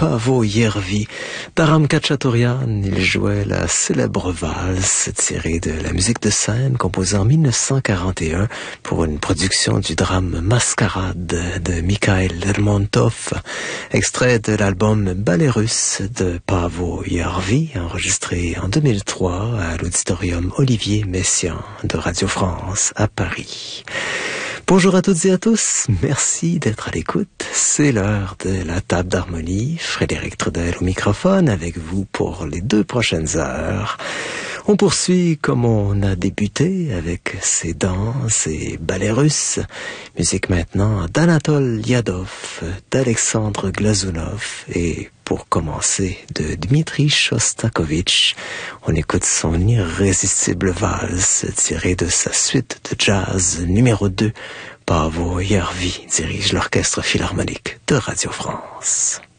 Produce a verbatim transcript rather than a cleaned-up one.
Paavo Järvi. Taram Khachaturian, il jouait la célèbre valse tirée de la musique de scène composée en mille neuf cent quarante et un pour une production du drame Mascarade de Mikhail Lermontov, extrait de l'album Ballet russe de Paavo Järvi, enregistré en deux mille trois à l'auditorium Olivier Messiaen de Radio France à Paris. Bonjour à toutes et à tous, merci d'être à l'écoute. C'est l'heure de la table d'harmonie. Frédéric Trudel au microphone avec vous pour les deux prochaines heures. On poursuit comme on a débuté avec ces danses et ballets russes. Musique maintenant d'Anatole Liadov, d'Alexandre Glazunov et pour commencer de Dmitri Shostakovich. On écoute son irrésistible valse tirée de sa suite de jazz numéro deux. Paavo Järvi dirige l'orchestre philharmonique de Radio France.